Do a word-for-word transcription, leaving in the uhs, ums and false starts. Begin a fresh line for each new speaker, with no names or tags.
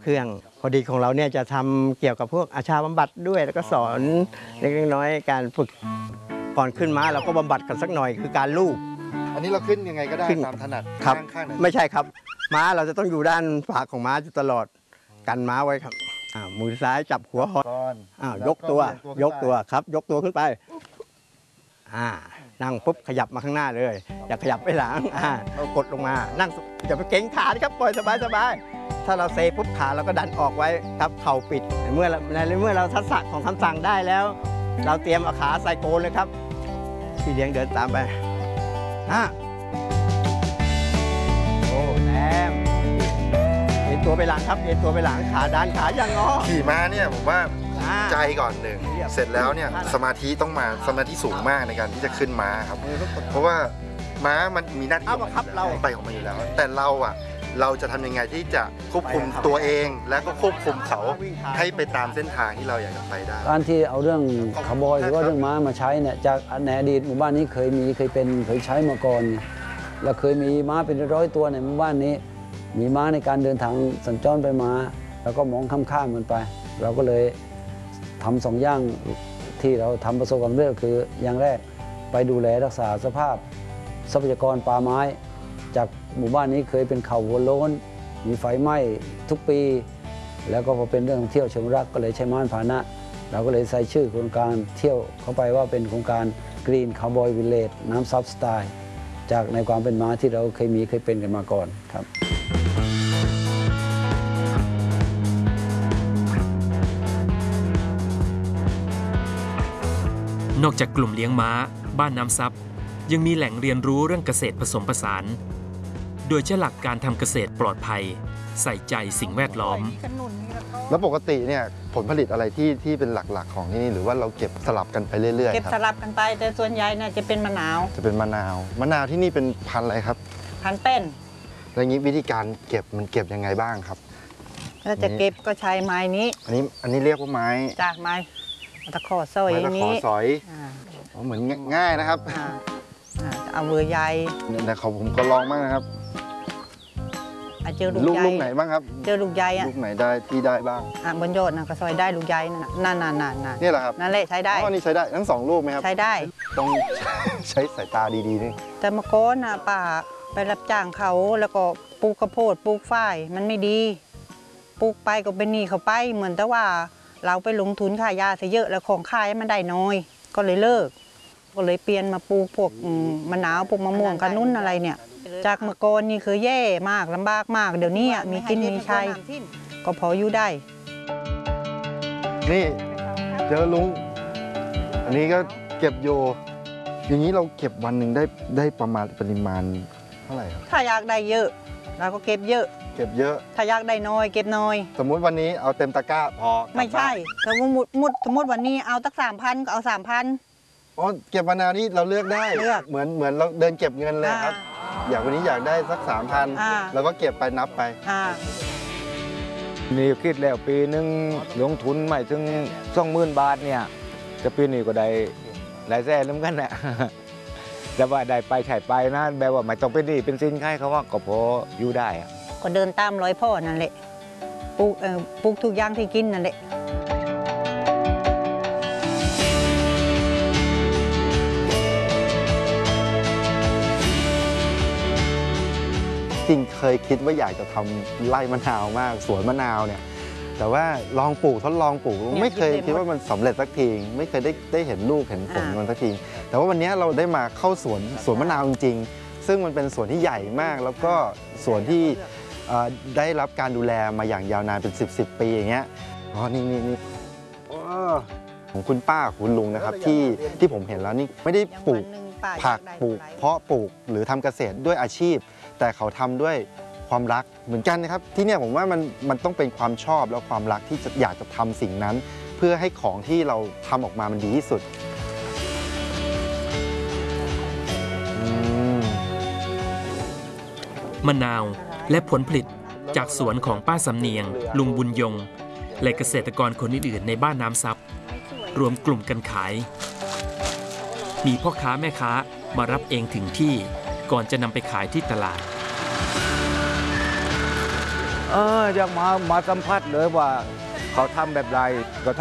เครื่องพอดีของเราเนี่ยจะทำเกี่ยวกับพวกอาชาบำบัดด้วยแล้วก็สอนเล็กน้อยการฝึกก่อนขึ้นม้าเราก็บำบัดกันสักหน่อยคือการลูบ
อันนี้เราขึ้นยังไงก็ได้ตามถนัด
ครับไม่ใช่ครับม้าเราจะต้องอยู่ด้านฝาของม้าอยู่ตลอดกันม้าไว้ครับมือซ้ายจับหัวหอนยกตัวยกตัวครับยกตัวขึ้นไปนั่งปุ๊บขยับมาข้างหน้าเลยอย่าขยับไปหลังเรากดลงมานั่งอย่าไปเก่งขาครับปล่อยสบายสบายถ้าเราเซปุ๊บขาเราก็ดันออกไว้ครับเข่าปิดเมื่อในเมื่อเราทักษะของคำสั่งได้แล้วเราเตรียมเอาขาใส่โกนเลยครับพี่เลี้ยงเดินตามไปฮะโอ้แต้มเอ็นตัวไปหลังครับเอ็นตัวไปหลังขาดันขาอย่างงอ
ขี่ม้าเนี่ยผมว่าใจก่อนหนึ่งเสร็จแล้วเนี่ยสมาธิต้องมาสมาธิสูงมากในการที่จะขึ้นม้าครับเพราะว่าม้ามันมีหน้าที่เราไปของมันอยู่แล้วแต่เราอ่ะเราจะทำยังไงที่จะควบคุมตัวเองและก็ควบคุมเขาให้ไปตามเส้นทางที่เราอยากจะไปได้
การที่เอาเรื่องคาร์บอยหรือว่าเรื่องม้ามาใช้เนี่ยจากในอดีตหมู่บ้านนี้เคยมีเคยเป็นเคยใช้มาก่อนเราเคยมีม้าเป็นร้อยตัวในหมู่บ้านนี้มีม้าในการเดินทางสัญจรไปมาแล้วก็มองข้ามๆมันไปเราก็เลยทำสองอย่างที่เราทำประสบความสำเร็จคืออย่างแรกไปดูแลรักษาสภาพทรัพยากรป่าไม้จากหมู่บ้านนี้เคยเป็นเขาหัวโล้นมีไฟไหม้ทุกปีแล้วก็พอเป็นเรื่องเที่ยวเชิงรักก็เลยใช้ม้าพาหนะเราก็เลยใส่ชื่อโครงการเที่ยวเข้าไปว่าเป็นโครงการ Green Cowboy Village น้ำซับสไตล์จากในความเป็นม้าที่เราเคยมีเคยเป็นกันมาก่อนครับ
นอกจากกลุ่มเลี้ยงม้าบ้านน้ำซับยังมีแหล่งเรียนรู้เรื่องเกษตรผสมผสานโดยใช้หลักการทำเกษตรปลอดภัยใส่ใจสิ่งแวดล้อม
แล้วปกติเนี่ยผลผลิตอะไรที่ที่เป็นหลักๆของที่นี่หรือว่าเราเก็บสลับกันไปเรื่อยๆ
เก็บสลับกันไปแต่ส่วนใหญ่น่ะจะเป็นมะนาว
จะเป็นมะนาวมะนาวที่นี่เป็นพันธุ์อะไรครับ
พันธุ์เป็น
แล้วงี้วิธีการเก็บมันเก็บยังไงบ้างครับ
ถ้าจะเก็บก็ใช้ไม้นี้
อันนี้อันนี้เรียกว่าไม้
จากไม้ตะขอซอยนี้
ไม้ตะขอซอยเหมือนง่ายนะครับ
เอามือใหญ่
แต่เขาผมก็ลองมากนะครับ
เจอลูก
ใหญ่
ลู
กไหนบ้างครับ
เจอลูกใหญ่อะ
ลูกไหนได้ที่ได้บ้าง
อ่ะบนยอดนะก็ซอยได้ลูกใหญ่นั่นน่ะนั่นน่ะ
นี่แหละครับ
นั่นแหละใช้ได้
อ๋อนี่ใช้ได้ทั้งสองลูกไหมครับ
ใช้ได้
ต้องใช้สายตาดีๆนี่
แต่เมื่อก่อนนะป้าไปรับจ้างเขาแล้วก็ปลูกข้าวโพดปลูกฝ้ายมันไม่ดีปลูกไปก็เป็นหนี้เขาไปเหมือนแต่ว่าเราไปลงทุนค่ายาซะเยอะแล้วของขายมันได้น้อยก็เลยเลิกก็เลยเปลี่ยนมาปลูกพวกมะนาวปลูกมะม่วงขนุนอะไรเนี่ยจากเมื่อก่อนนี่คือแย่มากลำบากมากเดี๋ยวนี้มีกินมีใช้ก็พออยู่ได้
นี่เจอลุงอันนี้ก็เก็บโยอย่างนี้เราเก็บวันหนึ่งได้ได้ประมาณปริมาณเท่าไหร่ครับ
ถ้าอยากได้เยอะเราก็เก็บเยอะ
เก็บเยอะ
ถ้าอยากได้น้อยเก็บน้อย
สมมุติวันนี้เอาเต็มตะกร้าพอ
ไม่ใช่สมมติมุดสมมติวันนี้เอาตั้งสามพันก็เอาสามพัน
อ๋อเก็บมะนาวนี่เราเลือกได้เลือกเหมือนเหมือนเราเดินเก็บเงินเลยครับอยากวันนี้อยากได้สักสามพันเราก็เก็บไปนับไป
นี่คิดแล้วปีนึงลงทุนไม่ถึงสองหมื่นบาทเนี่ยจะปีนี้ก็ได้หลายแสนเหมือนกันแหละแต่ว่าได้ไปใช้ไปนะแบบว่าไม่ต้องเป็นหนี้เป็นสินใครเขาว่าก็พออยู่ได้
ก็เดินตามรอยพ่อนั่นแหละปลูกเอ่อปลูกทุกอย่างที่กินนั่นแหละ
จริงเคยคิดว่าอยากจะทำไร่มะนาวมากสวนมะนาวเนี่ยแต่ว่าลองปลูกทดลองปลูกไม่เคยคิดว่ามันสำเร็จสักทีไม่เคยได้ได้เห็นลูกเห็นผลมันสักทีแต่ว่าวันนี้เราได้มาเข้าสวนสวนมะนาวจริงๆซึ่งมันเป็นสวนที่ใหญ่มากแล้วก็สวนที่ได้รับการดูแลมาอย่างยาวนานเป็นสิบสิบปีอย่างเงี้ยอ๋อนี่นี่นี่ของคุณป้าคุณลุงนะครับที่ที่ผมเห็นแล้วนี่ไม่ได้ปลูกผักปลูกเพาะปลูกหรือทำเกษตรด้วยอาชีพแต่เขาทำด้วยความรักเหมือนกันนะครับที่เนี่ยผมว่ามันมันต้องเป็นความชอบแล้วความรักที่จะอยากจะทำสิ่งนั้นเพื่อให้ของที่เราทำออกมามันดีที่สุด
มะนาวและผลผลิตจากสวนของป้าสำเนียงลุงบุญยงและเกษตรกรคนอื่นๆในบ้านน้ำซับรวมกลุ่มกันขายมีพ่อค้าแม่ค้ามารับเองถึงที่ก่อนจะนำไปขายที่ตลาด
เอออยากมามาสัมผัสเลยว่าเขาทำแบบไรก็